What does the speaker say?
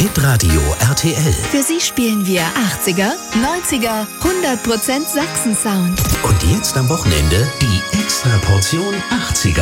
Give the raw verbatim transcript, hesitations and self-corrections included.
Hitradio R T L. Für Sie spielen wir achtziger, neunziger, hundert Prozent Sachsen-Sound. Und jetzt am Wochenende die Extraportion achtziger.